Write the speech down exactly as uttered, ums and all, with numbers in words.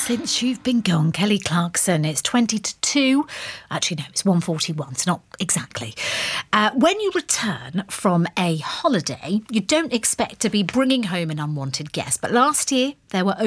since you've been gone, Kelly Clarkson. It's twenty to two. Actually, no, it's one forty-one, so not exactly. Uh, when you return from a holiday, you don't expect to be bringing home an unwanted guest. But last year, there were